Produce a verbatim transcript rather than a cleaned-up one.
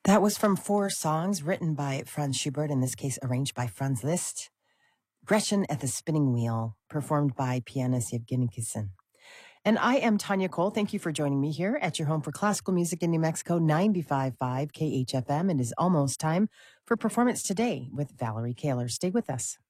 That was from four songs written by Franz Schubert, in this case arranged by Franz Liszt. Gretchen at the Spinning Wheel, performed by pianist Yevgeny Kissin. And I am Tanya Cole. Thank you for joining me here at your home for classical music in New Mexico, ninety-five point five K H F M. It is almost time for Performance Today with Valerie Kaler. Stay with us.